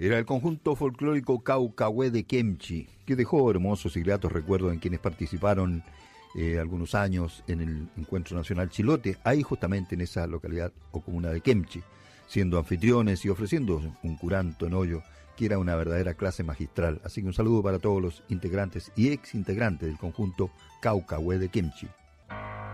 Era el conjunto folclórico Caucahué de Kemchi, que dejó hermosos y gratos recuerdos en quienes participaron algunos años en el Encuentro Nacional Chilote, ahí justamente en esa localidad o comuna de Kemchi, siendo anfitriones y ofreciendo un curanto en hoyo, que era una verdadera clase magistral. Así que un saludo para todos los integrantes y ex integrantes del conjunto Caucahué de Kemchi.